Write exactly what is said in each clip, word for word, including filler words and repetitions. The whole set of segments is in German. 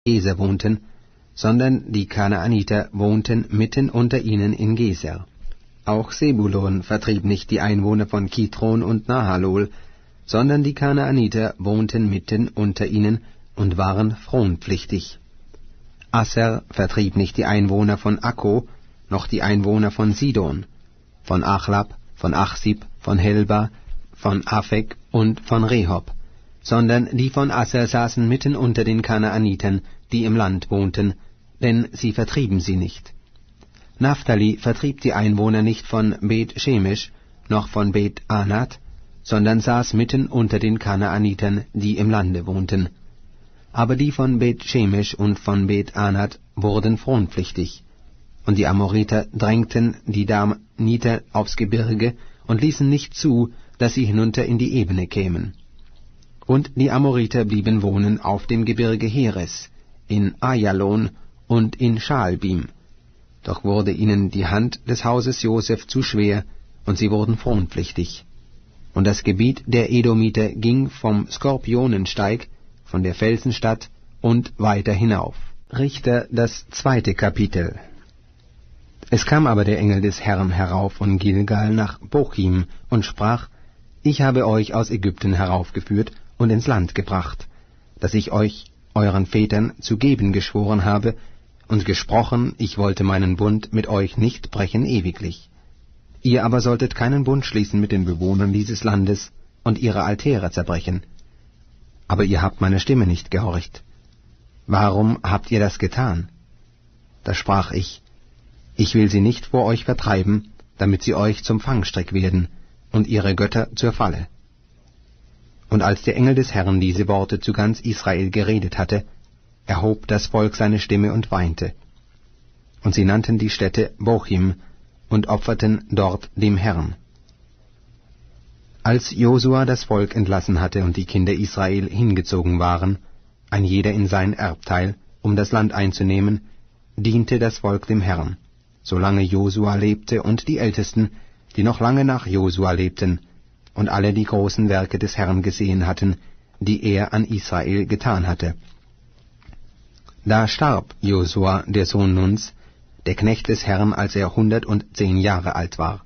Geser wohnten, sondern die Kanaaniter wohnten mitten unter ihnen in Geser. Auch Sebulon vertrieb nicht die Einwohner von Kitron und Nahalol, sondern die Kanaaniter wohnten mitten unter ihnen und waren fronpflichtig. Asser vertrieb nicht die Einwohner von Akko, noch die Einwohner von Sidon, von Achlab, von Achsib, von Helba, von Afek und von Rehob, sondern die von Asser saßen mitten unter den Kanaanitern, die im Land wohnten, denn sie vertrieben sie nicht. Naphtali vertrieb die Einwohner nicht von Bet Shemesh, noch von Bet Anat, sondern saß mitten unter den Kanaanitern, die im Lande wohnten. Aber die von Bet Shemesh und von Bet Anat wurden fronpflichtig, und die Amoriter drängten die Daniter aufs Gebirge und ließen nicht zu, dass sie hinunter in die Ebene kämen. Und die Amoriter blieben wohnen auf dem Gebirge Heres, in Ajalon und in Schaalbim. Doch wurde ihnen die Hand des Hauses Joseph zu schwer, und sie wurden fronpflichtig. Und das Gebiet der Edomiter ging vom Skorpionensteig, von der Felsenstadt und weiter hinauf. Richter, das zweite Kapitel. Es kam aber der Engel des Herrn herauf von Gilgal nach Bochim und sprach: Ich habe euch aus Ägypten heraufgeführt und ins Land gebracht, das ich euch euren Vätern zu geben geschworen habe, und gesprochen, ich wollte meinen Bund mit euch nicht brechen ewiglich. Ihr aber solltet keinen Bund schließen mit den Bewohnern dieses Landes und ihre Altäre zerbrechen. Aber ihr habt meine Stimme nicht gehorcht. Warum habt ihr das getan? Da sprach ich: Ich will sie nicht vor euch vertreiben, damit sie euch zum Fangstrick werden und ihre Götter zur Falle. Und als der Engel des Herrn diese Worte zu ganz Israel geredet hatte, erhob das Volk seine Stimme und weinte. Und sie nannten die Stätte Bochim und opferten dort dem Herrn. Als Josua das Volk entlassen hatte und die Kinder Israel hingezogen waren, ein jeder in sein Erbteil, um das Land einzunehmen, diente das Volk dem Herrn, solange Josua lebte, und die Ältesten, die noch lange nach Josua lebten, und alle die großen Werke des Herrn gesehen hatten, die er an Israel getan hatte. Da starb Josua, der Sohn Nuns, der Knecht des Herrn, als er hundertzehn Jahre alt war.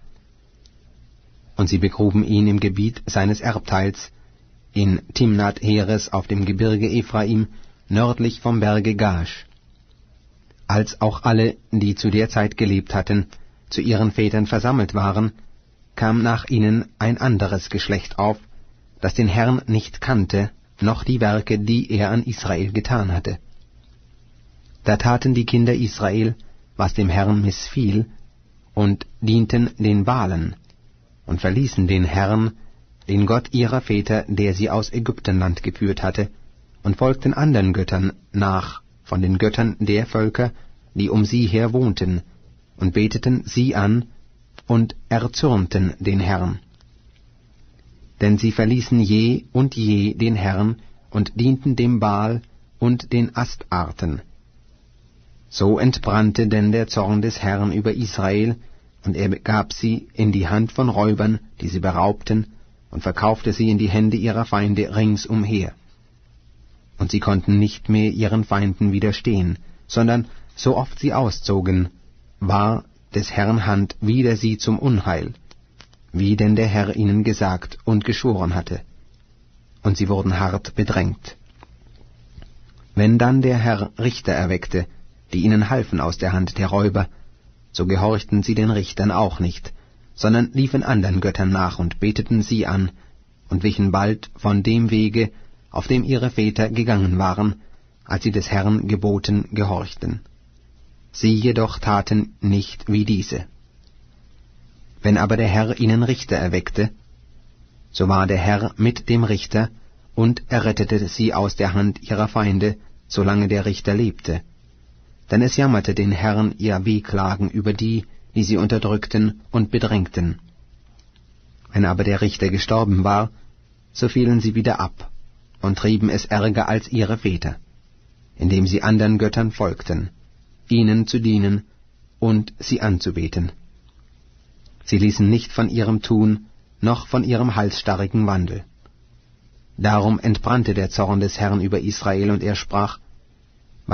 Und sie begruben ihn im Gebiet seines Erbteils, in Timnath Heres auf dem Gebirge Ephraim, nördlich vom Berge Gash. Als auch alle, die zu der Zeit gelebt hatten, zu ihren Vätern versammelt waren, kam nach ihnen ein anderes Geschlecht auf, das den Herrn nicht kannte, noch die Werke, die er an Israel getan hatte. Da taten die Kinder Israel, was dem Herrn missfiel, und dienten den Baalen, und verließen den Herrn, den Gott ihrer Väter, der sie aus Ägyptenland geführt hatte, und folgten anderen Göttern nach, von den Göttern der Völker, die um sie her wohnten, und beteten sie an und erzürnten den Herrn. Denn sie verließen je und je den Herrn und dienten dem Baal und den Astarten. So entbrannte denn der Zorn des Herrn über Israel, und er gab sie in die Hand von Räubern, die sie beraubten, und verkaufte sie in die Hände ihrer Feinde ringsumher. Und sie konnten nicht mehr ihren Feinden widerstehen, sondern so oft sie auszogen, war des Herrn Hand wider sie zum Unheil, wie denn der Herr ihnen gesagt und geschworen hatte. Und sie wurden hart bedrängt. Wenn dann der Herr Richter erweckte, die ihnen halfen aus der Hand der Räuber, so gehorchten sie den Richtern auch nicht, sondern liefen andern Göttern nach und beteten sie an, und wichen bald von dem Wege, auf dem ihre Väter gegangen waren, als sie des Herrn Geboten gehorchten. Sie jedoch taten nicht wie diese. Wenn aber der Herr ihnen Richter erweckte, so war der Herr mit dem Richter und errettete sie aus der Hand ihrer Feinde, solange der Richter lebte. Denn es jammerte den Herrn ihr Wehklagen über die, die sie unterdrückten und bedrängten. Wenn aber der Richter gestorben war, so fielen sie wieder ab und trieben es ärger als ihre Väter, indem sie andern Göttern folgten, ihnen zu dienen und sie anzubeten. Sie ließen nicht von ihrem Tun, noch von ihrem halsstarrigen Wandel. Darum entbrannte der Zorn des Herrn über Israel, und er sprach: